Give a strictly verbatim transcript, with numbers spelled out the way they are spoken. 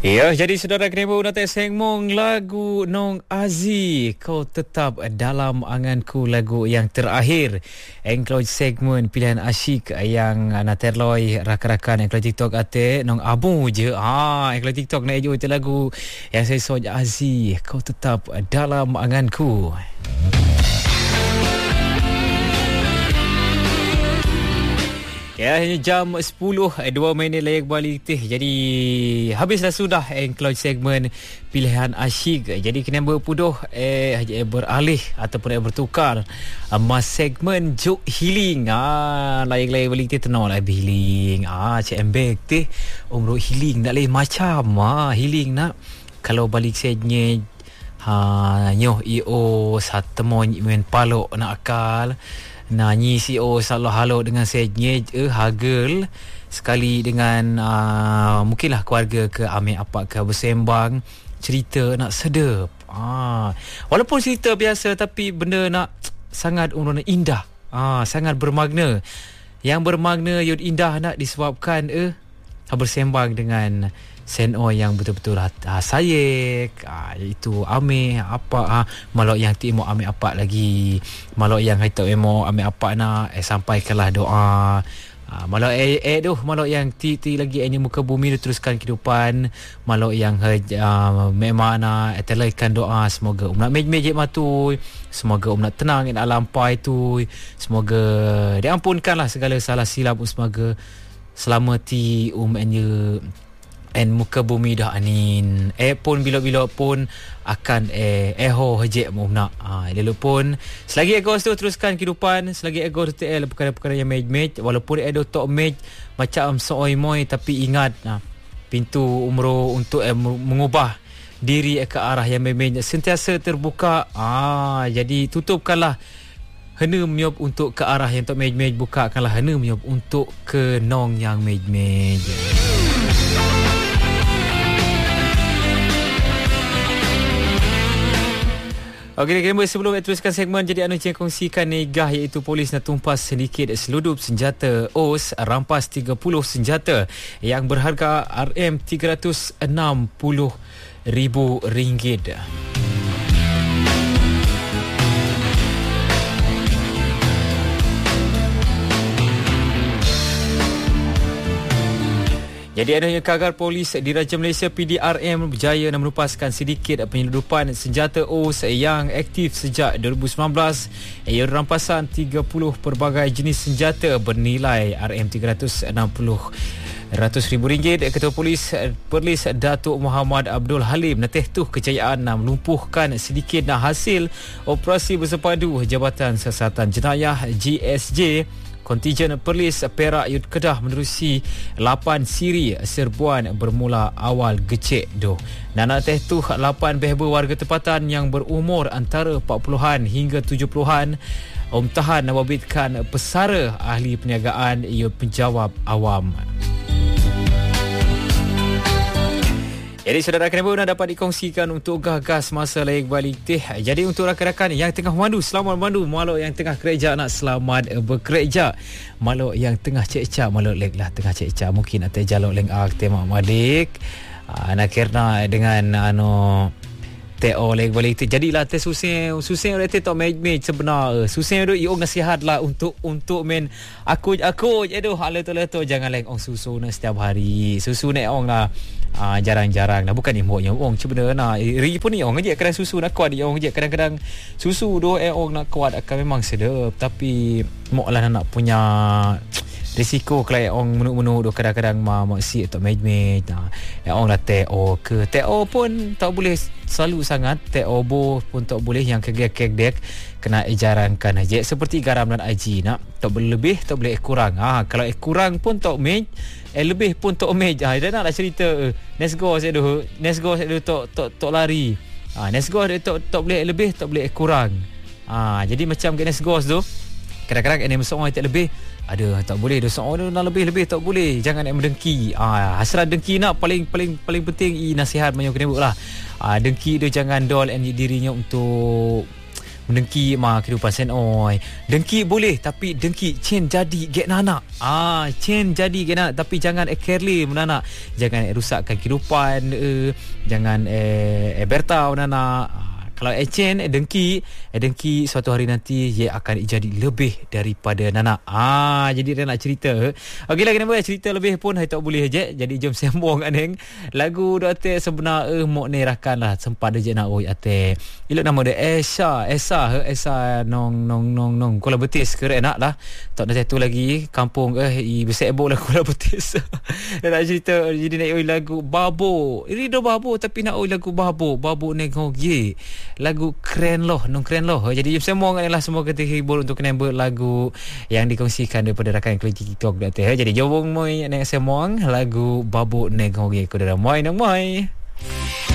Ya, jadi saudara kena nak sengmong lagu Nong Aziz, Kau Tetap Dalam Anganku, lagu yang terakhir engkau segmen pilihan asyik yang nak terloi rakan-rakan engkau TikTok ate Nong Abu je. Ah, engkau TikTok nak ejo lagu yang saya soj Aziz, Kau Tetap Dalam Anganku. Ya, jam sepuluh dua minit layak balik teh. Jadi habislah sudah engkau segmen pilihan asyik. Jadi kena berpuduh eh beralih ataupun eh bertukar mas segmen joke healing. Ah, layak-layak balik teh tenang lah healing. Ah, cik embek teh umro healing nak lain macam. Ah, healing nak kalau balik sednya ha nyoh io satemo men palok nak akal. Nah, nyi C E O selalu halo dengan saya eh hagel sekali dengan uh, mungkinlah keluarga ke ambil apa ke bersembang cerita nak sedap. Ah, walaupun cerita biasa tapi benda nak sangat urun indah. Ah, sangat bermakna. Yang bermakna yud indah nak disebabkan eh bersembang dengan Seno yang betul-betul ha, sayek ha, iaitu ambil apa ha, malok yang ti mau ambil apa lagi, malok yang kita mau ambil apa nak eh sampaikanlah doa ha, malok eh, eh doh malok yang ti ti lagi ini muka bumi teruskan kehidupan, malok yang uh, memang nak telaikan doa semoga um nak mej-mej matu, semoga um nak tenang in alam pai tu, semoga diampunkanlah segala salah silap, semoga selama ti um enye en muka bumi dah anin eh pun bila-bila pun akan eh eho hejek mu nak ha dulu pun selagi ego tu teruskan kehidupan, selagi ego tu tel perkara-perkara yang mej-mej walaupun edo tok mej macam sooi moi, tapi ingat nah, pintu umroh untuk eh, mengubah diri eh, ke arah yang mej sentiasa terbuka. Ah, jadi tutupkanlah hena menyop untuk ke arah yang tok mej-mej, bukakanlah hena menyop untuk ke nong yang mej-mej. Okey, okay, sebelum kita teruskan segmen, jadi anu cik kongsikan negah iaitu polis nak tumpas sedikit seludup senjata O S, rampas tiga puluh senjata yang berharga R M tiga ratus enam puluh ribu ringgit. Jadi adanya kagar polis di Raja Malaysia P D R M berjaya menupaskan sedikit penyeludupan senjata O S yang aktif sejak dua ribu sembilan belas. Ia rampasan tiga puluh pelbagai jenis senjata bernilai R M tiga ratus enam puluh ribu ringgit. Ketua Polis Perlis Datuk Muhammad Abdul Halim nateh tu kejayaan nak melumpuhkan sedikit nak hasil operasi bersepadu Jabatan Siasatan Jenayah G S J. Kontijen Perlis Perak Yud Kedah menerusi lapan siri serbuan bermula awal gecek doh. Nana teh tu lapan behber warga tempatan yang berumur antara empat puluhan hingga tujuh puluhan umtahan membabitkan pesara ahli perniagaan Yud Penjawab Awam. Jadi saudara kena dapat dikongsikan untuk gagas masa layak balik teh. Jadi untuk rakan-rakan yang tengah memandu, selamat memandu. Malok yang tengah kerja nak selamat bekerja. Malok yang tengah cek-cek, malok lek lah tengah cek-cek. Mungkin atau jalok leng ak tema madik. Nak kerana dengan anu Teo lek balik teh. Jadilah teh susah susah oleh teh tok mej-mej sebenar. Susah tu iong nasihat lah untuk untuk men aku aku aduh ala tu lah tu jangan lek ong susu nak setiap hari. Susu nak ong lah. Ah, jarang-jarang dah bukan imboknya ong sebenarnya nah ri pun ni ong aje kadang susu nak kuat dia ong aje kadang-kadang susu do eh ong nak kuat akan memang sedap tapi moklah nak punya risiko kalau ong menu-menu do kadang-kadang ma maksi atau mej-mej nah ong lah teo ke teo pun tak boleh selalu sangat, teo bo pun tak boleh yang kegek-kegek kena ejarankan aja seperti garam dan aji nak tak boleh lebih tak boleh kurang. Ah, kalau kurang pun tak mej eh lebih pun tok mej. Ah, dia nak cerita uh, nesgo saya doh nesgo saya doh tok tok tok lari. Ah, nesgo dia tok tok boleh lebih tak boleh kurang. Ah, jadi macam ke nesgo tu kadang-kadang ini seorang tak lebih ada tak boleh dosa orang nak lebih-lebih tak boleh, jangan nak mendengki. Ah, hasrat dengki nak paling paling paling penting i nasihat banyak kena buatlah. Ah, dengki dia jangan dol and dirinya untuk Dengki mah kehidupan sen oi. Dengki boleh tapi dengki cin jadi get nana. Ah, cin jadi get nana tapi jangan ekerli menana. Jangan rusakkan kehidupan eh, jangan eh, eh berta menana. Ah, kalau Echen eh, dengki eh, dengki suatu hari nanti ia akan jadi lebih daripada Nana. Ah, jadi dia nak cerita. Okey lagi nama cerita lebih pun hai tak boleh je. Jadi jom sembang aneng. Lagu do ate sebenar eh mok ne rakan lah sempat je nak oi ate. Ilok nama dia Esa, Esa he Esa nong nong nong nong Kuala Betis ke nak lah. Tak nak satu lagi kampung eh i besebok lah Kuala Betis. Dia nak cerita jadi nak oi lagu Babo. Ini do Babo tapi nak oi lagu Babo. Babo ne ngogi. Lagu keren loh, nong keren loh. Jadi jom semua orang lah semua kita hibur untuk kenapa lagu yang dikongsikan daripada rakan kualiti TikTok dah. Jadi jom moi nek semua lagu Babuk Negogi ko dah moi nang moi.